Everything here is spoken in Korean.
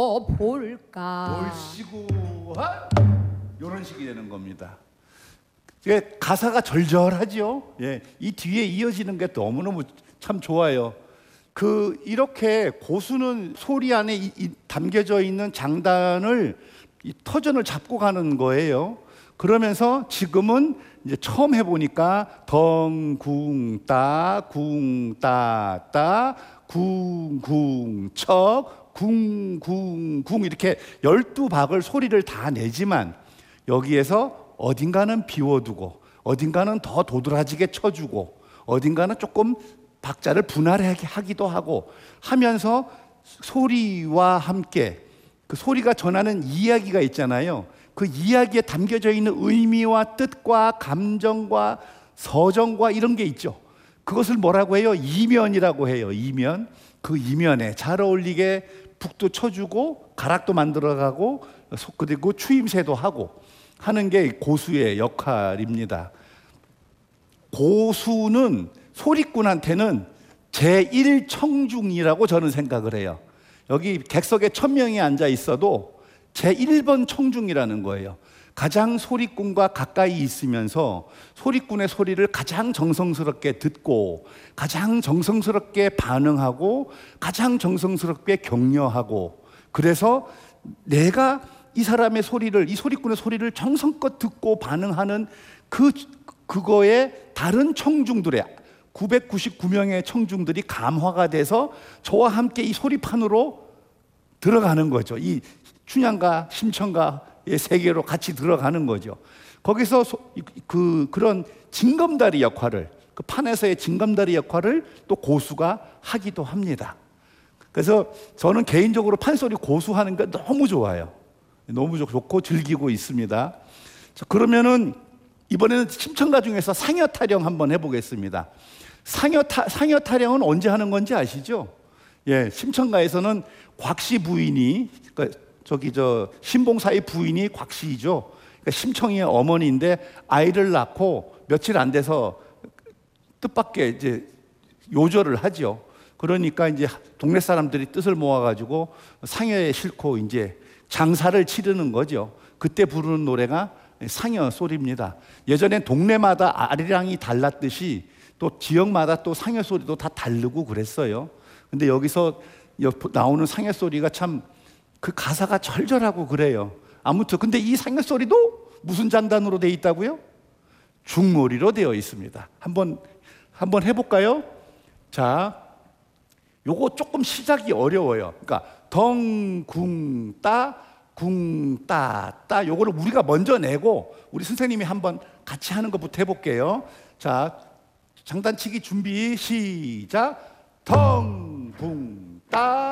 볼까. 볼시고 이런 식이 되는 겁니다. 이게 가사가 절절하죠. 예, 이 뒤에 이어지는 게 너무너무 참 좋아요. 이렇게 고수는 소리 안에 담겨져 있는 장단을 이 터전을 잡고 가는 거예요. 그러면서 지금은 이제 처음 해보니까 덩궁따 궁따따 궁궁척 궁궁궁 이렇게 12박을 소리를 다 내지만 여기에서 어딘가는 비워두고 어딘가는 더 도드라지게 쳐주고 어딘가는 조금 박자를 분할하게 하기도 하고 하면서 소리와 함께 그 소리가 전하는 이야기가 있잖아요. 그 이야기에 담겨져 있는 의미와 뜻과 감정과 서정과 이런 게 있죠. 그것을 뭐라고 해요? 이면이라고 해요. 이면. 그 이면에 잘 어울리게 북도 쳐주고 가락도 만들어가고 그리고 추임새도 하고 하는 게 고수의 역할입니다. 고수는 소리꾼한테는 제1청중이라고 저는 생각을 해요. 여기 객석에 1000명이 앉아 있어도 제1번 청중이라는 거예요. 가장 소리꾼과 가까이 있으면서 소리꾼의 소리를 가장 정성스럽게 듣고 가장 정성스럽게 반응하고 가장 정성스럽게 격려하고 그래서 내가 이 사람의 소리를 이 소리꾼의 소리를 정성껏 듣고 반응하는 그거에 다른 청중들의 999명의 청중들이 감화가 돼서 저와 함께 이 소리판으로 들어가는 거죠. 이 춘향과 심청가의 세계로 같이 들어가는 거죠. 거기서 그런 징검다리 역할을 그 판에서의 징검다리 역할을 또 고수가 하기도 합니다. 그래서 저는 개인적으로 판소리 고수하는 게 너무 좋아요. 너무 좋고 즐기고 있습니다. 그러면은 이번에는 심청가 중에서 상여타령 한번 해보겠습니다. 상여타령은 언제 하는 건지 아시죠? 예, 심청가에서는 곽씨 부인이 신봉사의 부인이 곽씨이죠. 그러니까 심청이의 어머니인데 아이를 낳고 며칠 안 돼서 뜻밖의 이제 요절을 하죠. 그러니까 이제 동네 사람들이 뜻을 모아가지고 상여에 싣고 이제 장사를 치르는 거죠. 그때 부르는 노래가 상여 소리입니다. 예전엔 동네마다 아리랑이 달랐듯이 또 지역마다 또 상여 소리도 다 다르고 그랬어요. 근데 여기서 나오는 상여 소리가 참 그 가사가 절절하고 그래요. 아무튼 근데 이 상여 소리도 무슨 장단으로 되어 있다고요? 중머리로 되어 있습니다. 한번 해볼까요? 자, 요거 조금 시작이 어려워요. 그러니까 덩궁따 궁따따 요거를 우리가 먼저 내고 우리 선생님이 한번 같이 하는 것부터 해볼게요. 자, 장단치기 준비 시작. 덩궁따